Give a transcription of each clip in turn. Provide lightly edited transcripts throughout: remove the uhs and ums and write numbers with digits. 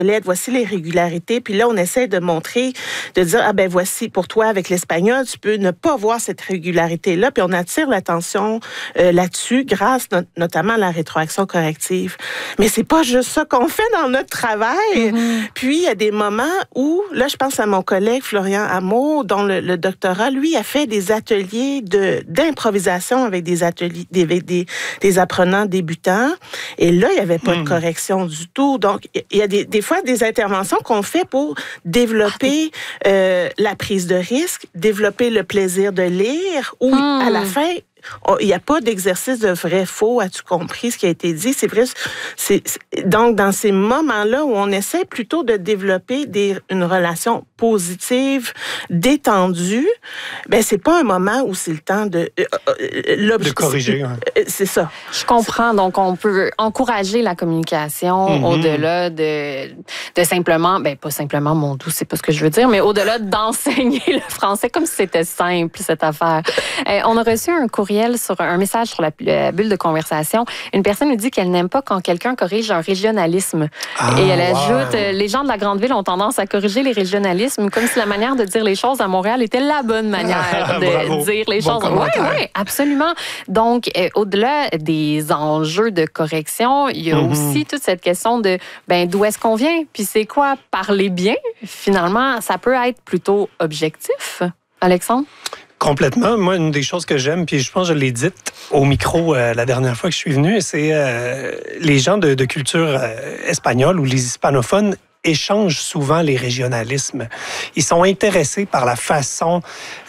voici les régularités. Puis là, on essaie de montrer, de dire, ah ben voici, pour toi, avec l'espagnol, tu peux ne pas voir cette régularité-là. Puis on attire l'attention là-dessus grâce notamment à la rétroaction corrective. Mais c'est pas juste ça qu'on fait dans notre travail. Mm-hmm. Puis il y a des moments où, là, je pense à mon collègue Florian Hameau, dont le doctorat, lui, a fait des ateliers d'improvisation avec des ateliers, des apprenants débutants. Et là, il n'y avait pas de correction du tout. Donc, il y a des fois des interventions qu'on fait pour développer la prise de risque, développer le plaisir de lire, ou à la fin, il n'y a pas d'exercice de vrai-faux. As-tu compris ce qui a été dit? C'est vrai. Donc, dans ces moments-là où on essaie plutôt de développer une relation positive, détendue, ben c'est pas un moment où c'est le temps de corriger. Hein. C'est ça. Je comprends. Donc, on peut encourager la communication au-delà de simplement, ben pas simplement, mon doux, c'est pas ce que je veux dire, mais au-delà d'enseigner le français comme si c'était simple, cette affaire. On a reçu un message sur la bulle de conversation. Une personne nous dit qu'elle n'aime pas quand quelqu'un corrige un régionalisme. Et elle ajoute, les gens de la grande ville ont tendance à corriger les régionalismes comme si la manière de dire les choses à Montréal était la bonne manière de dire les choses. Oui, absolument. Donc, au-delà des enjeux de correction, il y a aussi toute cette question de d'où est-ce qu'on vient, puis c'est quoi parler bien. Finalement, ça peut être plutôt objectif. Alexandre? Complètement. Moi, une des choses que j'aime, puis je pense que je l'ai dite au micro la dernière fois que je suis venu, c'est les gens de culture espagnole ou les hispanophones échangent souvent les régionalismes. Ils sont intéressés par la façon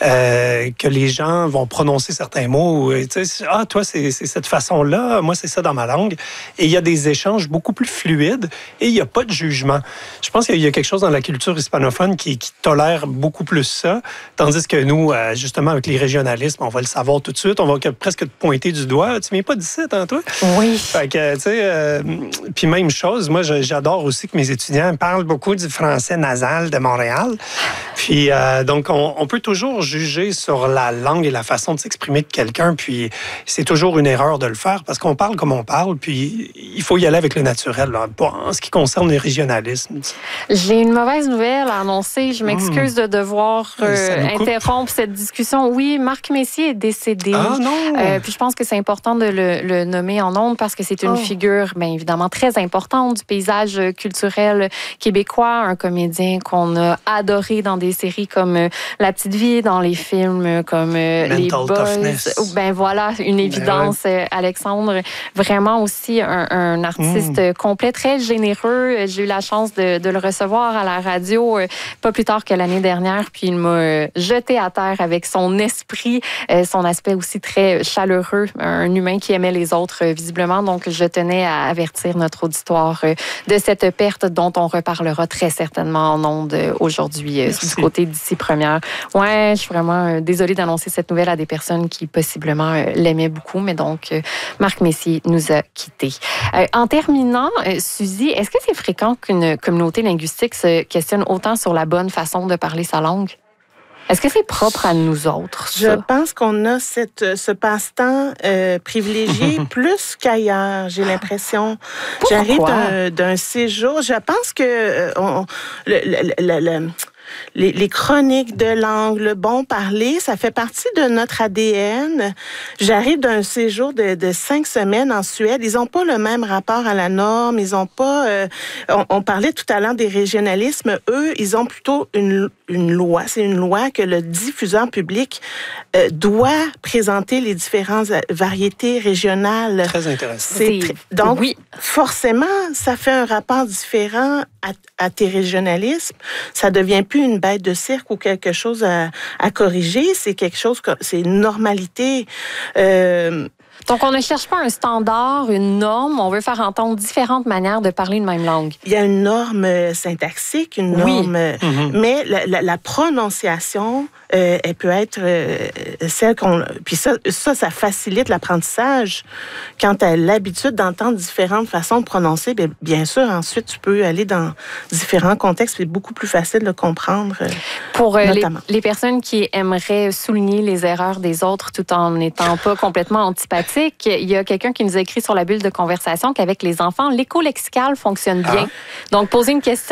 que les gens vont prononcer certains mots. Ah, toi, c'est cette façon-là, moi, c'est ça dans ma langue. Et il y a des échanges beaucoup plus fluides et il n'y a pas de jugement. Je pense qu'il y a quelque chose dans la culture hispanophone qui tolère beaucoup plus ça, tandis que nous, justement, avec les régionalismes, on va le savoir tout de suite, on va presque te pointer du doigt. Tu viens pas d'ici, hein, toi? Oui. Fait que, tu sais, puis même chose, moi, j'adore aussi que mes étudiants parle beaucoup du français nasal de Montréal. Puis, donc, on peut toujours juger sur la langue et la façon de s'exprimer de quelqu'un. Puis, c'est toujours une erreur de le faire parce qu'on parle comme on parle. Puis, il faut y aller avec le naturel, là, en ce qui concerne les régionalismes. J'ai une mauvaise nouvelle à annoncer. Je m'excuse de devoir interrompre cette discussion. Oui, Marc Messier est décédé. Ah non! Puis, je pense que c'est important de le nommer en ondes parce que c'est une figure, bien évidemment, très importante du paysage culturel québécois, un comédien qu'on a adoré dans des séries comme La Petite Vie, dans les films comme Les Boys. Ben voilà, une évidence, Alexandre. Vraiment aussi un artiste complet, très généreux. J'ai eu la chance de le recevoir à la radio pas plus tard que l'année dernière, puis il m'a jeté à terre avec son esprit, son aspect aussi très chaleureux, un humain qui aimait les autres visiblement. Donc, je tenais à avertir notre auditoire de cette perte dont on reparlera très certainement en ondes aujourd'hui du côté d'Ici Première. Ouais, je suis vraiment désolée d'annoncer cette nouvelle à des personnes qui possiblement l'aimaient beaucoup, mais donc Marc Messier nous a quittés. En terminant, Suzy, est-ce que c'est fréquent qu'une communauté linguistique se questionne autant sur la bonne façon de parler sa langue? Est-ce que c'est propre à nous autres, ça? Je pense qu'on a ce passe-temps privilégié plus qu'ailleurs, j'ai l'impression. Pourquoi? J'arrive d'un séjour. Je pense que les chroniques de langue, le bon parler, ça fait partie de notre ADN. J'arrive d'un séjour de 5 semaines en Suède. Ils n'ont pas le même rapport à la norme. Ils n'ont pas... on parlait tout à l'heure des régionalismes. Eux, ils ont plutôt une loi. C'est une loi que le diffuseur public doit présenter les différentes variétés régionales. Très intéressant. Donc, oui, forcément, ça fait un rapport différent à tes régionalismes. Ça devient plus une bête de cirque ou quelque chose à corriger. C'est quelque chose, c'est une normalité. Donc, on ne cherche pas un standard, une norme. On veut faire entendre différentes manières de parler une même langue. Il y a une norme syntaxique, une norme... Mais la prononciation, elle peut être celle qu'on... Puis ça facilite l'apprentissage. Quand tu as l'habitude d'entendre différentes façons de prononcer, bien sûr, ensuite, tu peux aller dans différents contextes. C'est beaucoup plus facile de comprendre, pour les personnes qui aimeraient souligner les erreurs des autres tout en n'étant pas complètement antipathiques, pratique. Il y a quelqu'un qui nous a écrit sur la bulle de conversation qu'avec les enfants, l'écho lexical fonctionne bien. Donc, poser une question